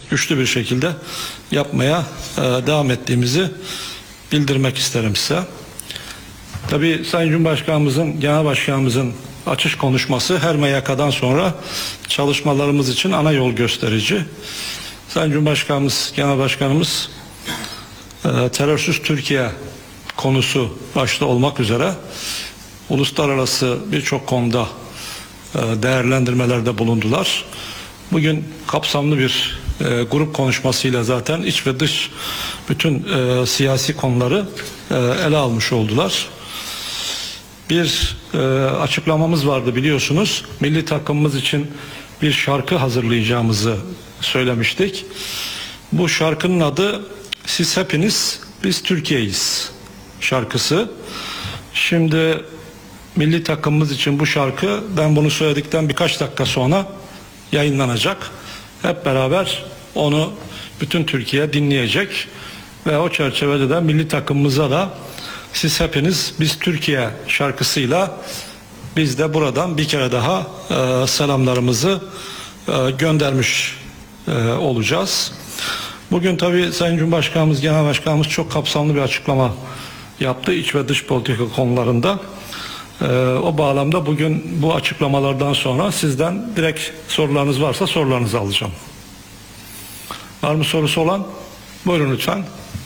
güçlü bir şekilde yapmaya devam ettiğimizi bildirmek isterim size. Tabii Sayın Cumhurbaşkanımızın, Genel Başkanımızın açış konuşması her MYK'dan sonra çalışmalarımız için ana yol gösterici. Sayın Cumhurbaşkanımız, Genel Başkanımız terörsüz Türkiye konusu başta olmak üzere uluslararası birçok konuda değerlendirmelerde bulundular. Bugün kapsamlı bir grup konuşmasıyla zaten iç ve dış bütün siyasi konuları ele almış oldular. Bir açıklamamız vardı biliyorsunuz. Milli takımımız için bir şarkı hazırlayacağımızı söylemiştik. Bu şarkının adı "Siz Hepiniz Biz Türkiye'yiz" şarkısı. Şimdi milli takımımız için bu şarkı, ben bunu söyledikten birkaç dakika sonra yayınlanacak. Hep beraber onu bütün Türkiye dinleyecek ve o çerçevede de milli takımımıza da "Siz Hepiniz Biz Türkiye" şarkısıyla biz de buradan bir kere daha selamlarımızı göndermiş olacağız. Bugün tabii Sayın Cumhurbaşkanımız, Genel Başkanımız çok kapsamlı bir açıklama yaptı iç ve dış politika konularında. O bağlamda bugün bu açıklamalardan sonra sizden direkt sorularınız varsa sorularınızı alacağım. Var mı sorusu olan? Buyurun lütfen.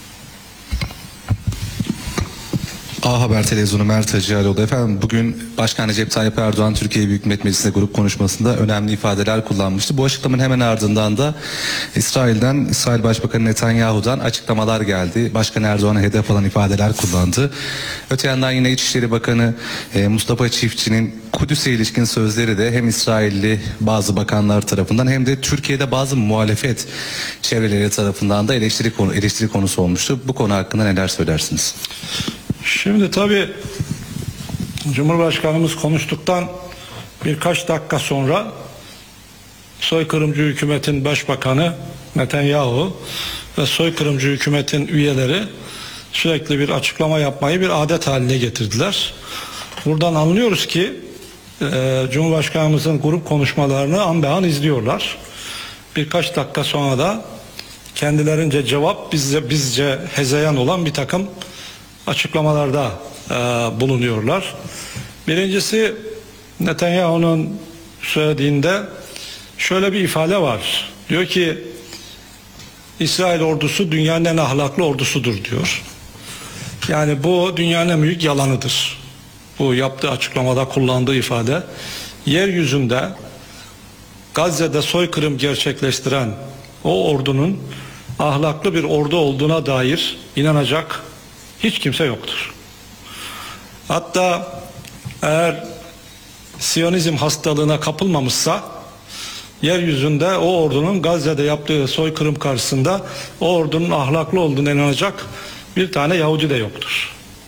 A Haber Televizyonu Mert Hacıaloğlu. Efendim, bugün Başkan Recep Tayyip Erdoğan Türkiye Büyük Millet Meclisi'nde grup konuşmasında önemli ifadeler kullanmıştı. Bu açıklamanın hemen ardından da İsrail Başbakanı Netanyahu'dan açıklamalar geldi. Başkan Erdoğan'a hedef alan ifadeler kullandı. Öte yandan yine İçişleri Bakanı Mustafa Çiftçi'nin Kudüs'e ilişkin sözleri de hem İsrailli bazı bakanlar tarafından hem de Türkiye'de bazı muhalefet çevreleri tarafından da eleştiri konusu olmuştu. Bu konu hakkında neler söylersiniz? Şimdi tabii Cumhurbaşkanımız konuştuktan birkaç dakika sonra soykırımcı hükümetin başbakanı Netanyahu ve soykırımcı hükümetin üyeleri sürekli bir açıklama yapmayı bir adet haline getirdiler. Buradan anlıyoruz ki Cumhurbaşkanımızın grup konuşmalarını an be an izliyorlar. Birkaç dakika sonra da kendilerince cevap, bizce hezeyan olan bir takım açıklamalarda bulunuyorlar. Birincisi, Netanyahu'nun söylediğinde şöyle bir ifade var. Diyor ki İsrail ordusu dünyanın en ahlaklı ordusudur diyor. Yani bu dünyanın en büyük yalanıdır. Bu yaptığı açıklamada kullandığı ifade, yeryüzünde Gazze'de soykırım gerçekleştiren o ordunun ahlaklı bir ordu olduğuna dair inanacak hiç kimse yoktur. Hatta eğer Siyonizm hastalığına kapılmamışsa yeryüzünde o ordunun Gazze'de yaptığı soykırım karşısında o ordunun ahlaklı olduğuna inanacak bir tane Yahudi de yoktur.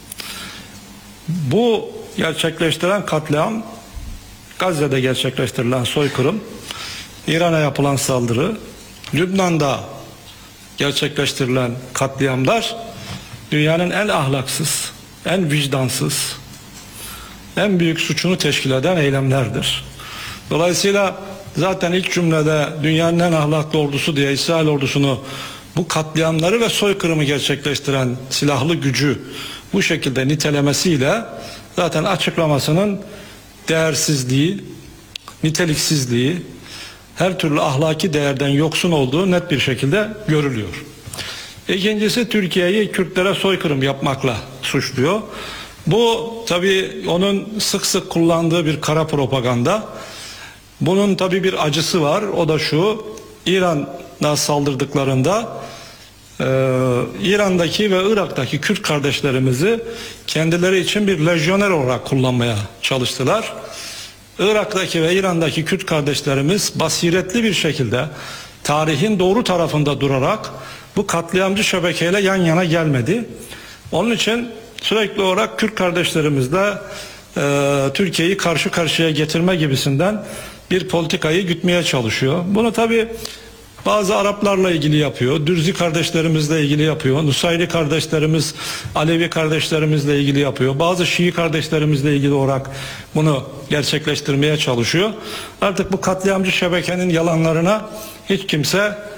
Bu gerçekleştiren katliam, Gazze'de gerçekleştirilen soykırım, İran'a yapılan saldırı, Lübnan'da gerçekleştirilen katliamlar dünyanın en ahlaksız, en vicdansız, en büyük suçunu teşkil eden eylemlerdir. Dolayısıyla zaten ilk cümlede dünyanın en ahlaklı ordusu diye İsrail ordusunu, bu katliamları ve soykırımı gerçekleştiren silahlı gücü bu şekilde nitelemesiyle zaten açıklamasının değersizliği, niteliksizliği, her türlü ahlaki değerden yoksun olduğu net bir şekilde görülüyor. İkincisi, Türkiye'yi Kürtlere soykırım yapmakla suçluyor. Bu tabii onun sık sık kullandığı bir kara propaganda. Bunun tabii bir acısı var. O da şu: İran'a saldırdıklarında İran'daki ve Irak'taki Kürt kardeşlerimizi kendileri için bir lejyoner olarak kullanmaya çalıştılar. Irak'taki ve İran'daki Kürt kardeşlerimiz basiretli bir şekilde tarihin doğru tarafında durarak bu katliamcı şebekeyle yan yana gelmedi. Onun için sürekli olarak Kürt kardeşlerimizle Türkiye'yi karşı karşıya getirme gibisinden bir politikayı gütmeye çalışıyor. Bunu tabii bazı Araplarla ilgili yapıyor, Dürzi kardeşlerimizle ilgili yapıyor, Nusayri kardeşlerimiz, Alevi kardeşlerimizle ilgili yapıyor, bazı Şii kardeşlerimizle ilgili olarak bunu gerçekleştirmeye çalışıyor. Artık bu katliamcı şebekenin yalanlarına hiç kimse